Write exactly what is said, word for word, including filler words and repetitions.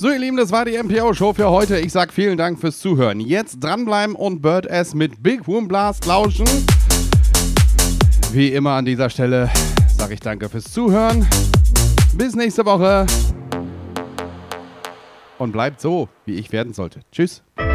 So, ihr Lieben, das war die M P O-Show für heute. Ich sag vielen Dank fürs Zuhören. Jetzt dranbleiben und Bird S mit Big Room Blast lauschen. Wie immer an dieser Stelle sage ich danke fürs Zuhören. Bis nächste Woche. Und bleibt so, wie ich werden sollte. Tschüss.